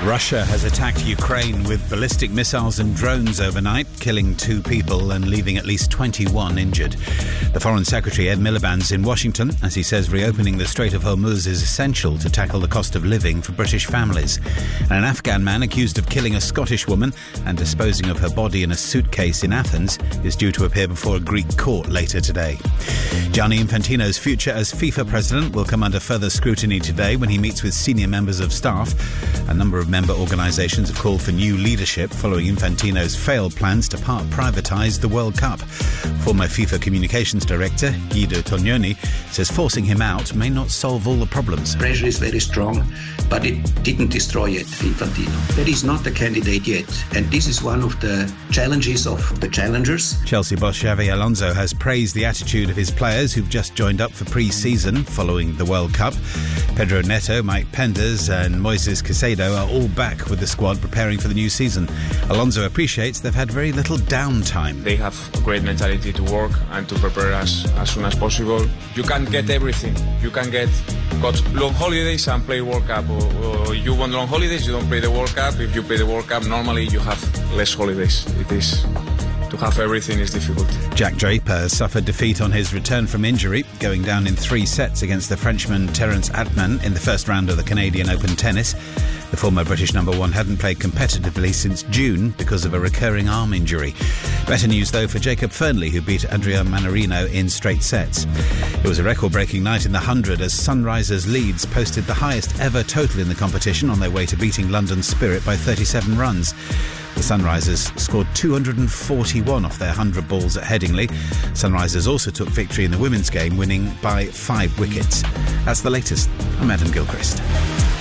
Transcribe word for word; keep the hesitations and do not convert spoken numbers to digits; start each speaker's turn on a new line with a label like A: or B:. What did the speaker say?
A: Russia has attacked Ukraine with ballistic missiles and drones overnight, killing two people and leaving at least twenty-one injured. The Foreign Secretary Ed Miliband's in Washington as he says reopening the Strait of Hormuz is essential to tackle the cost of living for British families. And an Afghan man accused of killing a Scottish woman and disposing of her body in a suitcase in Athens is due to appear before a Greek court later today. Gianni Infantino's future as FIFA president will come under further scrutiny today when he meets with senior members of staff. A number of member organisations have called for new leadership following Infantino's failed plans to part privatise the World Cup. Former FIFA communications director Guido Tognoni says forcing him out may not solve all the problems.
B: Pressure is very strong, but it didn't destroy yet Infantino. That is not the candidate yet, and this is one of the challenges of the challengers.
A: Chelsea boss Xabi Alonso has praised the attitude of his players who've just joined up for pre-season following the World Cup. Pedro Neto, Mike Penders and Moises Caicedo are all back with the squad preparing for the new season. Alonso appreciates they've had very little downtime.
C: They have a great mentality to work and to prepare as, as soon as possible. You can get everything. You can get got long holidays and play World Cup. Or, or you want long holidays, you don't play the World Cup. If you play the World Cup, normally you have less holidays. It is... To have everything is difficult.
A: Jack Draper suffered defeat on his return from injury, going down in three sets against the Frenchman Terence Atman in the first round of the Canadian Open tennis. The former British number one hadn't played competitively since June because of a recurring arm injury. Better news, though, for Jacob Fernley, who beat Adrian Manarino in straight sets. It was a record-breaking night in the hundred as Sunrisers Leeds posted the highest ever total in the competition on their way to beating London Spirit by thirty-seven runs. The Sunrisers scored two hundred forty-one off their one hundred balls at Headingley. Sunrisers also took victory in the women's game, winning by five wickets. That's the latest. I'm Adam Gilchrist.